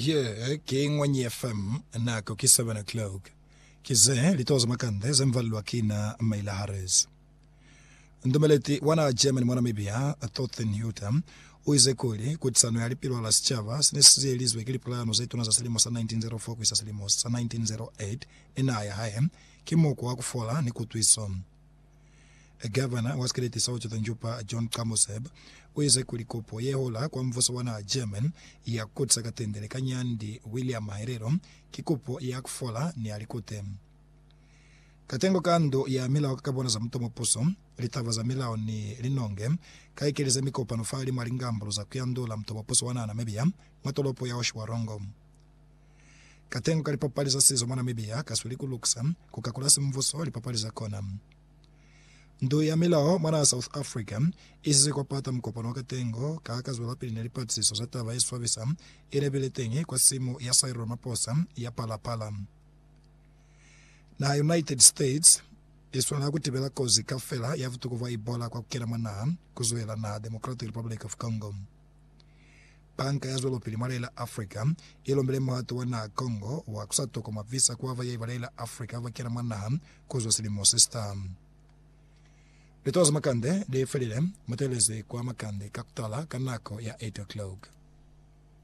Yeah, King Wanyi FM nako ki 7 o'clock. Kize litoza makande zemvalwa kina Maila Harris. Ndumeleti wana German mwana mibia Tothen Yutam uize kuli kutsano yali pilwa la Sichava sinesizi elizwe kili plano zetu na zasilimo sa 1904 kuisa salimo sa 1908 inaya haye kimoko wakufola ni kutuiso. Governor waskileti sauti tanjupa John Kamoseb uize kuli kopo yehola kwa mvoso wana German ya kutsa katendele kanyandi William Herero kikopo ya kufola ni alikote. Katengo kando ya milao kakabona za mtomo poso, litava za milao ni linonge, kaikeleze mikopa nufali maringambalo za kuyandola mtomo poso wana Namibia, matolopo ya oshu warongo. Katengo kalipapali za sizo mwana Namibia, kasuliku luksa, kukakulasi mvoso lipapali za kona. Ndo ya milao mwana South Africa, isi kwa pata mkopa na katengo, kakazwela pili nilipati siso za tava isu wabisa, irebele tengi kwa simu ya Cyril Ramaphosa ya Pala. Na United States iswana kutibela kozi kafela yavutukuva Ebola kwa kukena mwana kuzuela na Democratic Republic of Congo. Banka ya zwelo pili malela Africa ilombele mwatu wana Congo wa kusatoko mavisa kuwava ya ivalela Africa wakena mwana kuzo silimo sista. Litoza makande de felile mateleze kwa makande kakutala kanako ya 8 o'clock.